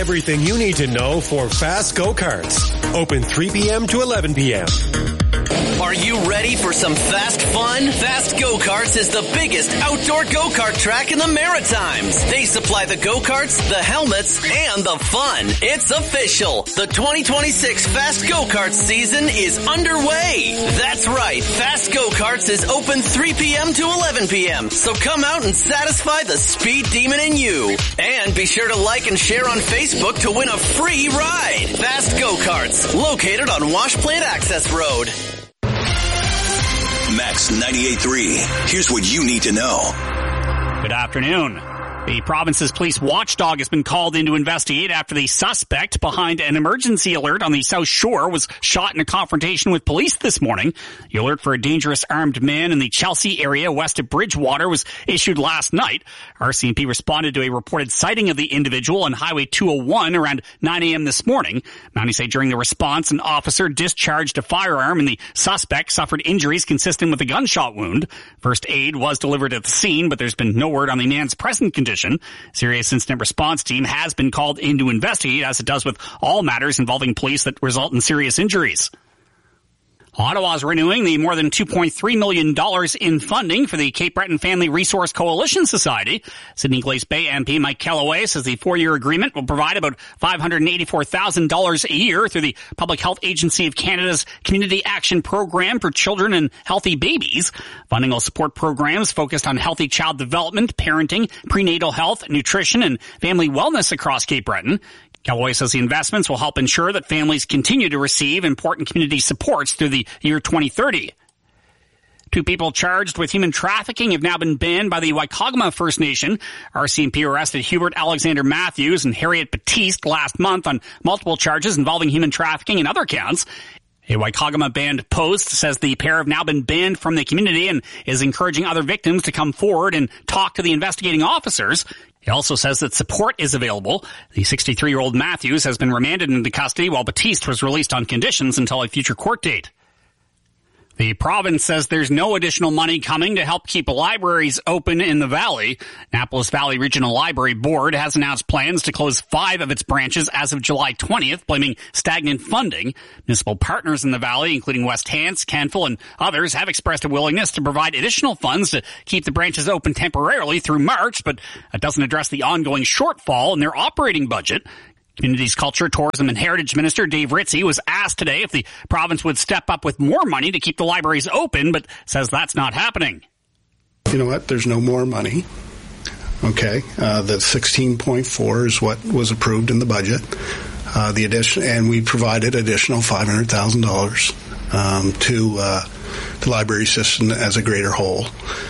Everything you need to know for Fast Go-Karts. Open 3 p.m. to 11 p.m. Are you ready for some fast fun? Fast Go-Karts is the biggest outdoor go-kart track in the Maritimes. They supply the go-karts, the helmets, and the fun. It's official. The 2026 Fast Go-Karts season is underway. That's right. Fast Go-Karts is open 3 p.m. to 11 p.m. So come out and satisfy the speed demon in you. And be sure to like and share on Facebook to win a free ride. Fast Go-Karts, located on Wash Plant Access Road. Max 98.3. Here's what you need to know. Good afternoon. The province's police watchdog has been called in to investigate after the suspect behind an emergency alert on the South Shore was shot in a confrontation with police this morning. The alert for a dangerous armed man in the Chelsea area west of Bridgewater was issued last night. RCMP responded to a reported sighting of the individual on Highway 201 around 9 a.m. this morning. Mounties say during the response, an officer discharged a firearm and the suspect suffered injuries consistent with a gunshot wound. First aid was delivered at the scene, but there's been no word on the man's present condition. Serious Incident Response Team has been called in to investigate, as it does with all matters involving police that result in serious injuries. Ottawa is renewing the more than $2.3 million in funding for the Cape Breton Family Resource Coalition Society. Sydney Glace Bay MP Mike Kellaway says the 4-year agreement will provide about $584,000 a year through the Public Health Agency of Canada's Community Action Program for Children and Healthy Babies. Funding will support programs focused on healthy child development, parenting, prenatal health, nutrition, and family wellness across Cape Breton. Kellaway says the investments will help ensure that families continue to receive important community supports through the year 2030. 2 people charged with human trafficking have now been banned by the Waikagama First Nation. RCMP arrested Hubert Alexander Matthews and Harriet Batiste last month on multiple charges involving human trafficking and other counts. A Waikagama banned post says the pair have now been banned from the community and is encouraging other victims to come forward and talk to the investigating officers. He also says that support is available. The 63-year-old Matthews has been remanded into custody while Batiste was released on conditions until a future court date. The province says there's no additional money coming to help keep libraries open in the valley. Annapolis Valley Regional Library Board has announced plans to close 5 of its branches as of July 20th, blaming stagnant funding. Municipal partners in the valley, including West Hants, Canfield, and others, have expressed a willingness to provide additional funds to keep the branches open temporarily through March, but it doesn't address the ongoing shortfall in their operating budget. Communities, Culture, Tourism and Heritage Minister Dave Ritchie was asked today if the province would step up with more money to keep the libraries open, but says that's not happening. You know what? There's no more money. Okay. The 16.4 is what was approved in the budget. The addition, and we provided additional $500,000 to the library system as a greater whole.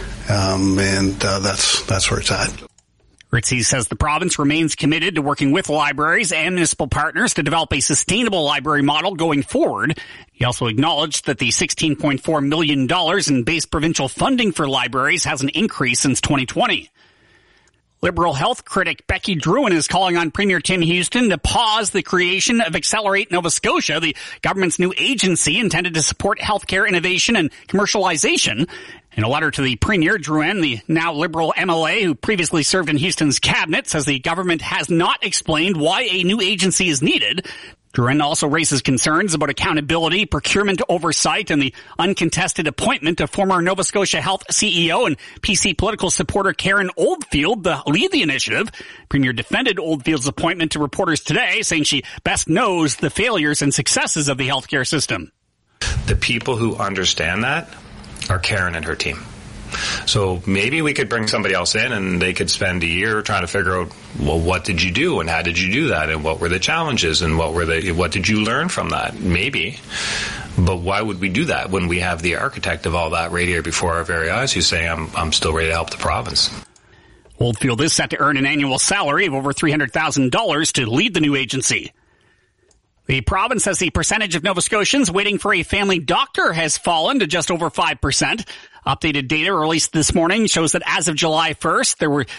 That's where it's at. Ritchie says the province remains committed to working with libraries and municipal partners to develop a sustainable library model going forward. He also acknowledged that the $16.4 million in base provincial funding for libraries has an increase since 2020. Liberal health critic Becky Drouin is calling on Premier Tim Houston to pause the creation of Accelerate Nova Scotia, the government's new agency intended to support healthcare innovation and commercialization. In a letter to the Premier, Drouin, the now Liberal MLA who previously served in Houston's cabinet, says the government has not explained why a new agency is needed. Drouin also raises concerns about accountability, procurement oversight, and the uncontested appointment of former Nova Scotia Health CEO and PC political supporter Karen Oldfield to lead the initiative. Premier defended Oldfield's appointment to reporters today, saying she best knows the failures and successes of the healthcare system. The people who understand that are Karen and her team. So maybe we could bring somebody else in and they could spend a year trying to figure out, well, what did you do and how did you do that and what were the challenges and what did you learn from that? Maybe. But why would we do that when we have the architect of all that right here before our very eyes who's saying, I'm still ready to help the province? Oldfield is set to earn an annual salary of over $300,000 to lead the new agency. The province says the percentage of Nova Scotians waiting for a family doctor has fallen to just over 5%. Updated data released this morning shows that as of July 1st, there were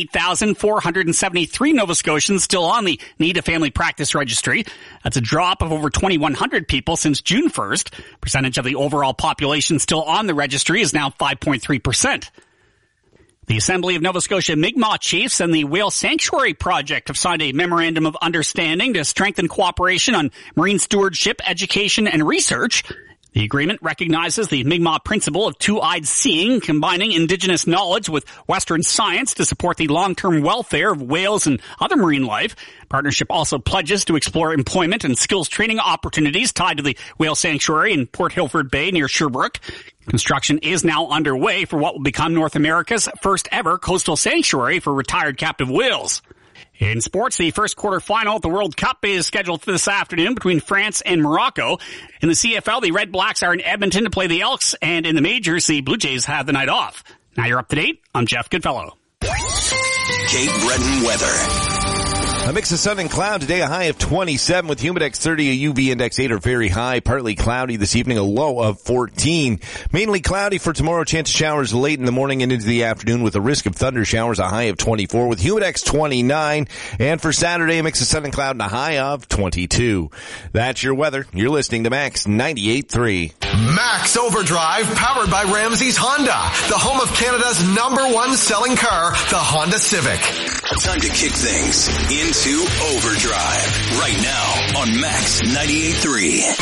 58,473 Nova Scotians still on the Need a Family Practice Registry. That's a drop of over 2,100 people since June 1st. Percentage of the overall population still on the registry is now 5.3%. The Assembly of Nova Scotia Mi'kmaq Chiefs and the Whale Sanctuary Project have signed a memorandum of understanding to strengthen cooperation on marine stewardship, education, and research. The agreement recognizes the Mi'kmaq principle of two-eyed seeing, combining Indigenous knowledge with Western science to support the long-term welfare of whales and other marine life. Partnership also pledges to explore employment and skills training opportunities tied to the Whale Sanctuary in Port Hilford Bay near Sherbrooke. Construction is now underway for what will become North America's first ever coastal sanctuary for retired captive whales. In sports, the first quarter final at the World Cup is scheduled this afternoon between France and Morocco. In the CFL, the Red Blacks are in Edmonton to play the Elks, and in the majors, the Blue Jays have the night off. Now you're up to date. I'm Jeff Goodfellow. Cape Breton weather. A mix of sun and cloud today, a high of 27 with Humidex 30, a UV index 8 or very high. Partly cloudy this evening, a low of 14. Mainly cloudy for tomorrow, chance of showers late in the morning and into the afternoon with a risk of thunder showers, a high of 24 with Humidex 29. And for Saturday, a mix of sun and cloud and a high of 22. That's your weather. You're listening to Max 98.3. Max Overdrive, powered by Ramsey's Honda, the home of Canada's #1 selling car, the Honda Civic. Time to kick things into overdrive right now on Max 98.3.